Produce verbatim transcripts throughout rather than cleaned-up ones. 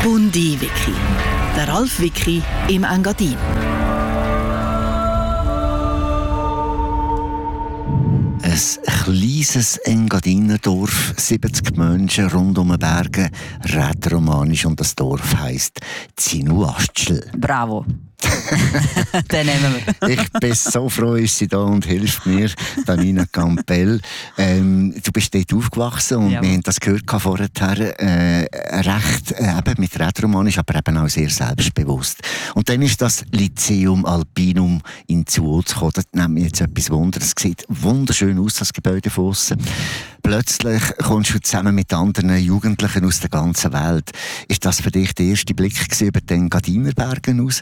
Hundi-Wiki. Der Ralf-Wiki im Engadin. Ein kleines Engadiner Dorf, siebzig Menschen rund um die Berge, rätoromanisch, und das Dorf heisst Zinuastschl. Bravo. Den nehmen wir. Ich bin so froh, ist sie da und hilft mir, Danina Campbell. Ähm, du bist dort aufgewachsen und ja, wir haben das gehört vorher, äh, recht äh, eben mit rätoromanisch, aber eben auch sehr selbstbewusst. Und dann ist das Lyceum Alpinum in Zuoz gekommen. Das nimmt mich jetzt etwas Wunder. Es sieht wunderschön aus, das Gebäude von aussen. Plötzlich kommst du zusammen mit anderen Jugendlichen aus der ganzen Welt. Ist das für dich der erste Blick über den Engadiner Bergen raus?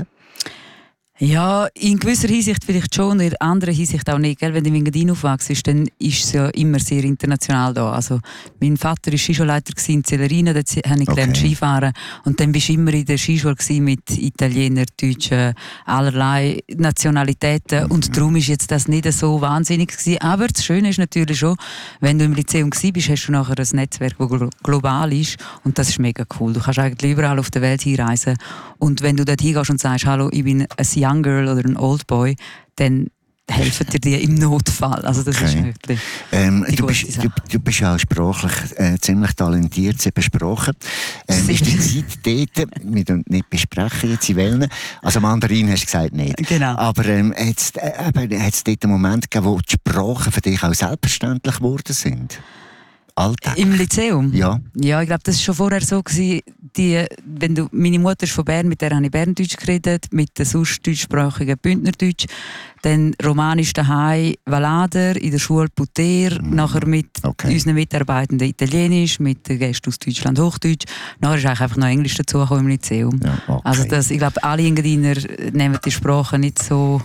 Ja, in gewisser Hinsicht vielleicht schon, in anderer Hinsicht auch nicht. Gell? Wenn du in Engadin aufwachst, dann ist es ja immer sehr international da. Also, mein Vater war Skischulleiter in Celerina, dort habe ich gelernt okay. Skifahren. Und dann bist du immer in der Skischule mit Italienern, Deutschen, allerlei Nationalitäten. Mhm. Und darum war jetzt das nicht so wahnsinnig gewesen. Aber das Schöne ist natürlich schon, wenn du im Lyzeum warst, hast du nachher ein Netzwerk, das global ist. Und das ist mega cool. Du kannst eigentlich überall auf der Welt hinreisen. Und wenn du dort hingehst und sagst, hallo, ich bin ein Young Girl oder ein Old Boy, dann helfen dir die im Notfall. Also das okay. ist wirklich ähm, du, bist, du, du bist auch sprachlich äh, ziemlich talentiert, sieben Sprachen. Ähm, ist die Zeit dort, wir dürfen nicht besprechen jetzt in welchen, also Mandarin hast du gesagt nicht. Genau. Aber ähm, hat es äh, dort einen Moment gegeben, wo die Sprachen für dich auch selbstverständlich geworden sind? Alltag. Im Lyzeum? Ja. Ja, ich glaube, das war schon vorher so gewesen, die, wenn du, meine Mutter ist von Bern, mit der habe ich Berndeutsch geredet, mit den sonst deutschsprachigen Bündnerdeutsch, dann Romanisch daheim, Valader, in der Schule Puter, mm. nachher mit okay. unseren Mitarbeitenden Italienisch, mit den Gästen aus Deutschland Hochdeutsch, nachher ist eigentlich einfach noch Englisch dazugekommen im Lyzeum. Ja, okay. Also das, ich glaube, alle Engadiner nehmen die Sprache nicht so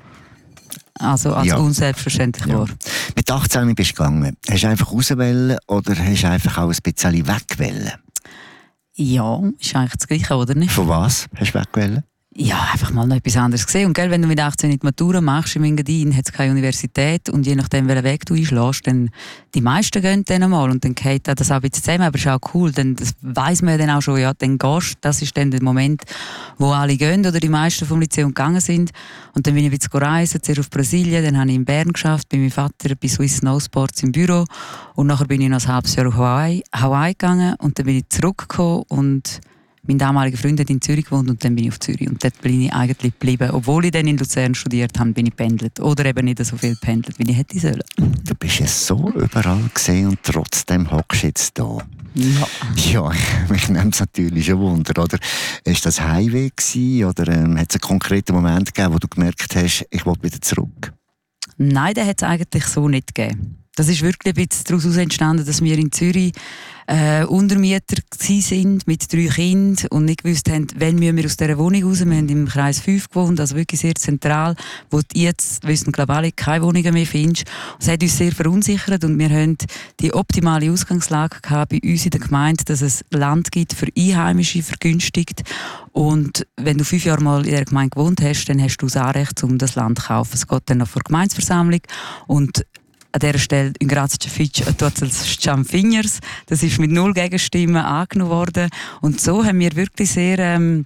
also als ja. unselbstverständlich ja. war. Mit achtzehn bist du gegangen. Hast du einfach rauswählen oder hast du einfach auch ein bisschen wegwählen? Ja, ist eigentlich das Gleiche, oder nicht? Von was hast du wegwählen? Ja, einfach mal noch etwas anderes gesehen. Und gell, wenn du mit achtzehn die Matura machst im Engadin, hat es keine Universität und je nachdem, welchen Weg du einschlägst, dann die meisten gehen dann einmal und dann geht das auch ein bisschen zusammen, aber es ist auch cool, dann das weiss man ja dann auch schon, ja, dann gehst, das ist dann der Moment, wo alle gehen oder die meisten vom Lyzeum gegangen sind. Und dann bin ich ein bisschen reisen, zuerst auf Brasilien, dann habe ich in Bern geschafft, bei meinem Vater bei Swiss Snow Sports im Büro und nachher bin ich noch ein halbes Jahr auf Hawaii, Hawaii gegangen und dann bin ich zurückgekommen und mein damaliger Freund hat in Zürich gewohnt und dann bin ich auf Zürich. Und dort bin ich eigentlich geblieben. Obwohl ich dann in Luzern studiert habe, bin ich pendelt. Oder eben nicht so viel pendelt, wie ich hätte sollen. Du bist ja so überall gesehen und trotzdem hockst du jetzt da. Ja. Ja, mich nimmt es natürlich schon Wunder, oder? Ist das Heimweh gewesen, oder ähm, hat es einen konkreten Moment gegeben, wo du gemerkt hast, ich will wieder zurück? Nein, den hat es eigentlich so nicht gegeben. Das ist wirklich ein bisschen daraus entstanden, dass wir in Zürich äh, Untermieter sind mit drei Kindern und nicht gewusst haben, wann müssen wir aus dieser Wohnung raus. Wir haben im Kreis fünf gewohnt, also wirklich sehr zentral, wo du jetzt, wissen glaube ich alle, keine Wohnungen mehr findest. Das hat uns sehr verunsichert und wir haben die optimale Ausgangslage gehabt bei uns in der Gemeinde, dass es Land gibt für Einheimische vergünstigt. Und wenn du fünf Jahre mal in dieser Gemeinde gewohnt hast, dann hast du das Anrecht, um das Land zu kaufen. Es geht dann noch vor der Gemeindeversammlung und an dieser Stelle in Grazia Fitch als Fingers. Das ist mit null Gegenstimmen angenommen worden. Und so haben wir wirklich sehr ähm,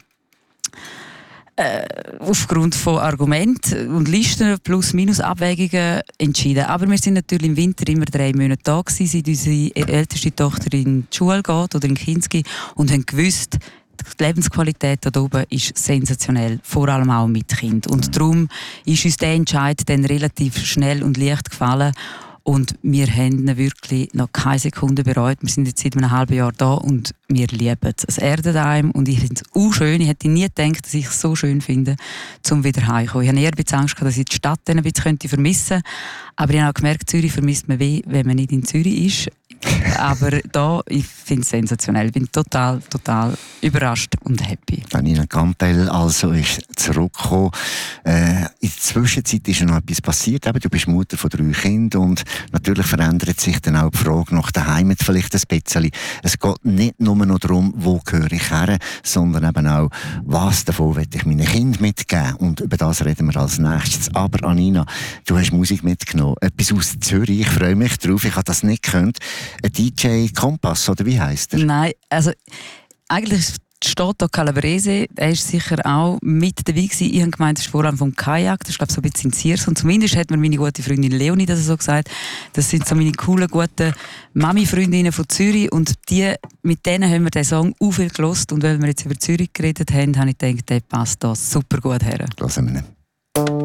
äh, aufgrund von Argumenten und Listen plus minus Abwägungen entschieden. Aber wir sind natürlich im Winter immer drei Monate da gewesen, seit unsere älteste Tochter in die Schule geht oder in Kinski und haben gewusst, die Lebensqualität da oben ist sensationell, vor allem auch mit Kind. Und darum ist uns der Entscheid dann relativ schnell und leicht gefallen. Und wir haben ihn wirklich noch keine Sekunde bereut. Wir sind jetzt seit einem halben Jahr da und wir lieben es. Es erdet einem und ich finde es auch schön. Ich hätte nie gedacht, dass ich es so schön finde, zum wieder heimkommen. Ich hatte eher ein bisschen Angst, dass ich die Stadt dann ein bisschen vermissen könnte. Aber ich habe auch gemerkt, Zürich vermisst man weh, wenn man nicht in Zürich ist. Aber da, ich finde es sensationell. Ich bin total, total überrascht und happy. Danina Campbell also ist zurückgekommen. Äh, in der Zwischenzeit ist noch etwas passiert. Eben, du bist Mutter von drei Kindern und natürlich verändert sich dann auch die Frage nach der Heimat vielleicht ein bisschen. Es geht nicht nur noch darum, wo gehöre ich her, sondern eben auch, was davon will ich meinen Kindern mitgeben. Und über das reden wir als nächstes. Aber Anina, du hast Musik mitgenommen. Etwas aus Zürich. Ich freue mich drauf. Ich habe das nicht gekannt. Ein D J Kompass, oder wie heisst er? Nein, also eigentlich ist Stato Calabrese, er ist sicher auch mit dabei gewesen. Ich habe gemeint, das ist vor allem vom Kajak, das ist glaube ich so ein bisschen in Ziers. Und zumindest hat mir meine gute Freundin Leonie das so gesagt. Das sind so meine coolen, guten Mami-Freundinnen von Zürich und die, mit denen haben wir den Song auch viel gehört. Und weil wir jetzt über Zürich geredet haben, habe ich gedacht, der passt da super gut her. Hören wir ihn.